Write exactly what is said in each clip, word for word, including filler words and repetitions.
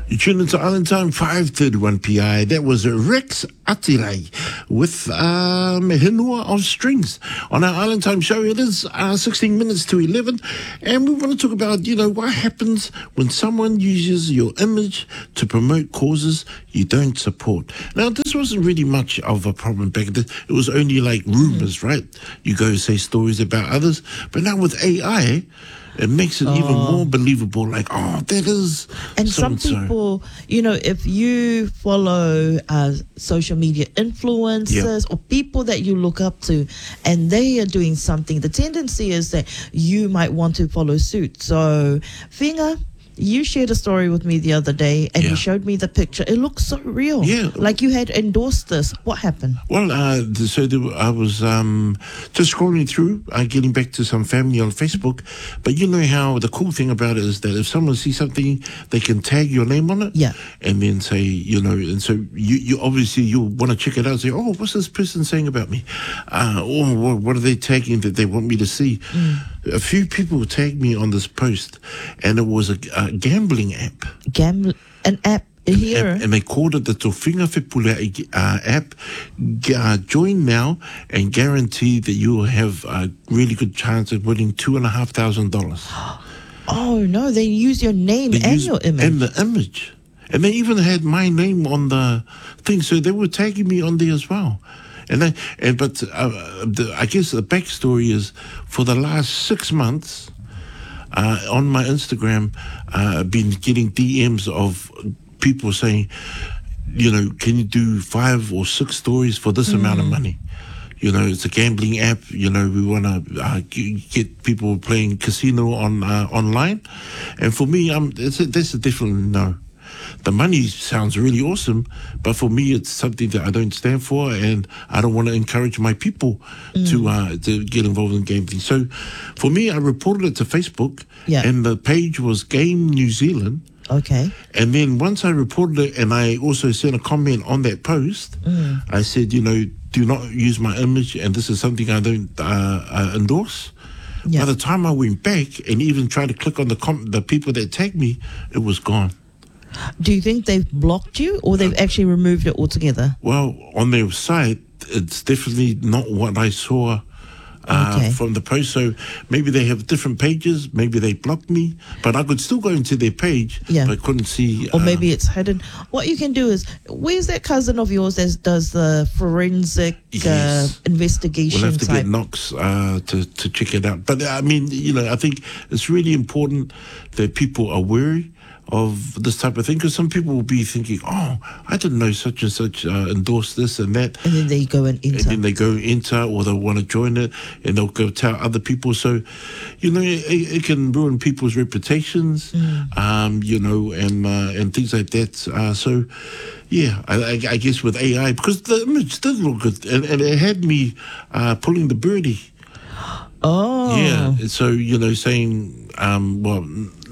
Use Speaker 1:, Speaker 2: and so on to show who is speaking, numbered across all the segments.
Speaker 1: You tune into Island Time, five thirty-one P I. That was Rex Atirai with um, Hinua of Strings. On our Island Time show, it is uh, sixteen minutes to eleven. And we want to talk about, you know, what happens when someone uses your image to promote causes you don't support. Now, this wasn't really much of a problem back then. It was only like rumors, mm. right? You go say stories about others. But now with A I, it makes it oh. even more believable, like, oh, that is
Speaker 2: And some
Speaker 1: so-and-so.
Speaker 2: people, you know, if you follow uh, social media influencers
Speaker 1: Yep.
Speaker 2: or people that you look up to and they are doing something, the tendency is that you might want to follow suit. So, Whenga, you shared a story with me the other day and
Speaker 1: Yeah.
Speaker 2: you showed me the picture. It looks so real.
Speaker 1: Yeah.
Speaker 2: Like you had endorsed this. What happened?
Speaker 1: Well, uh, th- so there, I was um, just scrolling through, uh, getting back to some family on Facebook. But you know how the cool thing about it is that if someone sees something, they can tag your name on it.
Speaker 2: Yeah.
Speaker 1: And then say, you know, and so you, you obviously you'll want to check it out and say, oh, what's this person saying about me? Uh, or what, what are they tagging that they want me to see? Mm. A few people tagged me on this post, and it was a, a gambling app.
Speaker 2: Gam- an app here.
Speaker 1: App, and they called it the Tofinga Whepule uh, app. G- uh, join now and guarantee that you will have a really good chance of winning two and a half thousand dollars.
Speaker 2: Oh no, they use your name
Speaker 1: They
Speaker 2: and
Speaker 1: used-
Speaker 2: your image.
Speaker 1: And the image. And they even had my name on the thing, so they were tagging me on there as well. And they, and but uh, the, I guess the backstory is for the last six months uh, on my Instagram, uh, I've been getting D Ms of people saying, you know, can you do five or six stories for this mm. amount of money? You know, it's a gambling app. You know, we want to uh, get people playing casino on uh, online, and for me, um, it's a, that's a different no. The money sounds really awesome, but for me, it's something that I don't stand for, and I don't want to encourage my people mm. to uh, to get involved in gambling. So, for me, I reported it to Facebook,
Speaker 2: yeah.
Speaker 1: and the page was Game New Zealand.
Speaker 2: Okay.
Speaker 1: And then once I reported it, and I also sent a comment on that post, mm. I said, you know, do not use my image, and this is something I don't uh, uh, endorse. Yeah. By the time I went back and even tried to click on the com- the people that tagged me, it was gone.
Speaker 2: Do you think they've blocked you or they've actually removed it altogether?
Speaker 1: Well, on their site, it's definitely not what I saw uh,
Speaker 2: okay.
Speaker 1: from the post. So maybe they have different pages. Maybe they blocked me. But I could still go into their page,
Speaker 2: yeah.
Speaker 1: but I couldn't see.
Speaker 2: Or
Speaker 1: uh,
Speaker 2: maybe it's hidden. What you can do is, where's that cousin of yours that does the forensic
Speaker 1: yes.
Speaker 2: uh, investigation?
Speaker 1: We'll have to
Speaker 2: type?
Speaker 1: get Knox uh, to, to check it out. But, I mean, you know, I think it's really important that people are wary of this type of thing, because some people will be thinking, oh, I didn't know such and such uh, endorsed this and that.
Speaker 2: And then they go and enter.
Speaker 1: And then they go enter, or they'll want to join it, and they'll go tell other people. So, you know, it, it can ruin people's reputations, mm. um, you know, and uh, and things like that. Uh, so, yeah, I, I, I guess with A I, because the image did look good, and, and it had me uh, pulling the birdie.
Speaker 2: Oh.
Speaker 1: Yeah, so, you know, saying, um, well,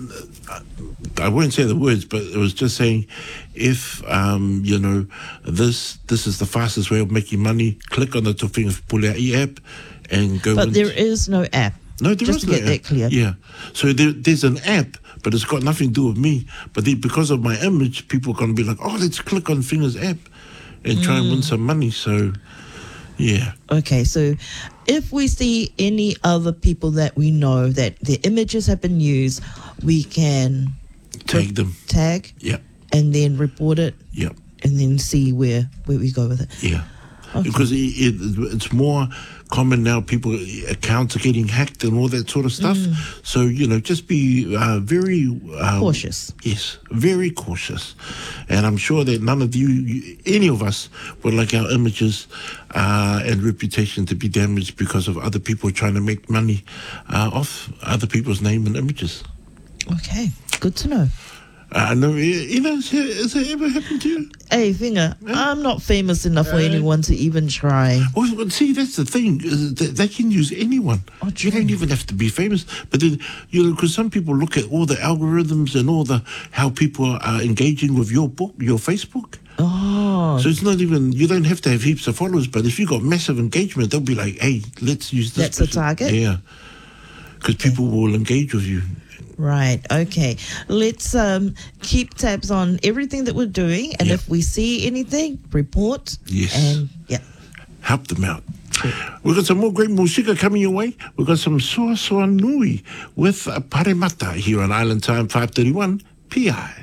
Speaker 1: I won't say the words, but it was just saying, if, um, you know, this this is the fastest way of making money, click on the Tofinga Whepule app and go
Speaker 2: But
Speaker 1: into,
Speaker 2: there is no app.
Speaker 1: No, there
Speaker 2: just
Speaker 1: is
Speaker 2: to
Speaker 1: no
Speaker 2: get
Speaker 1: app.
Speaker 2: that clear.
Speaker 1: Yeah. So there, there's an app, but it's got nothing to do with me. But then because of my image, people are going to be like, oh, let's click on Finger's app and try mm. and win some money. So, yeah.
Speaker 2: Okay, so if we see any other people that we know that their images have been used, we can
Speaker 1: tag them.
Speaker 2: Tag.
Speaker 1: Yep.
Speaker 2: And then report it.
Speaker 1: Yep.
Speaker 2: And then see where, where we go with it.
Speaker 1: Yeah.
Speaker 2: Okay.
Speaker 1: Because it, it, it's more common now, people, accounts are getting hacked and all that sort of stuff. Mm. So, you know, just be uh, very... Uh,
Speaker 2: cautious.
Speaker 1: Yes, very cautious. And I'm sure that none of you, any of us, would like our images uh, and reputation to be damaged because of other people trying to make money uh, off other people's name and images.
Speaker 2: Okay, good to know.
Speaker 1: I uh, know, you know, has it ever happened to you?
Speaker 2: Hey, Whenga, yeah. I'm not famous enough uh, for anyone to even try.
Speaker 1: Well, see, that's the thing. They can use anyone.
Speaker 2: Oh,
Speaker 1: you don't even have to be famous. But then, you know, because some people look at all the algorithms and all the how people are engaging with your book, your Facebook.
Speaker 2: Oh.
Speaker 1: So it's not even, you don't have to have heaps of followers, but if you got massive engagement, they'll be like, hey, let's use this.
Speaker 2: That's person. A target?
Speaker 1: Yeah. Because okay. people will engage with you.
Speaker 2: Right. Okay. Let's um, keep tabs on everything that we're doing, and
Speaker 1: Yep.
Speaker 2: if we see anything, report.
Speaker 1: Yes.
Speaker 2: And yeah.
Speaker 1: Help them out. We've got some more great musika coming your way. We've got some Soa Soa Nui with uh, Paremata here on Island Time five thirty-one P I.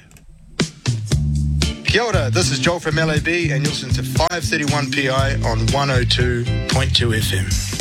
Speaker 3: Kia ora, this is Joel from L A B, and you're listening to five thirty-one P I on one oh two point two F M.